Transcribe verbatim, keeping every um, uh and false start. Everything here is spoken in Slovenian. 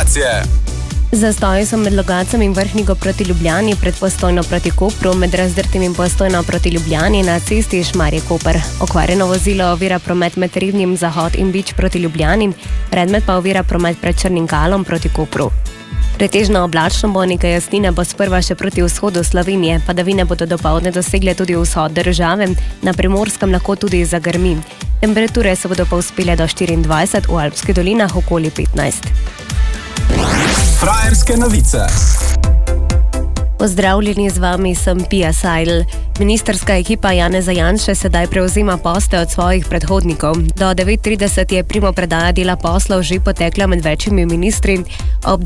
informacije. Zastoji so med Logatcem in Vrhnico proti Ljubljani, pred Postojno proti Kopru, med Razdrtim in Postojno proti Ljubljani na cesti Šmarje-Koper. Okvarjeno vozilo ovira promet med Ribnim, Zahod in Bič proti Ljubljani, predmet pa ovira promet pred Črnim Galom proti Kopru. Pretežno oblačno bo, nekaj jasnine bo sprva še proti vzhodu Slovenije, padavine bodo dopoldne dosegle tudi vzhod države, na Primorskem lahko tudi zagrmi. Temperature se bodo povzpele do štiriindvajset, v Alpskih dolinah okoli petnajst. Frajerske novice. Pozdravljeni, z vami sem Pia Seidel. Ministrska ekipa Janeza Janše sedaj prevzema posle od svojih predhodnikov. Do devet trideset je primopredaja dela poslov že potekla med večjimi ministri. Ob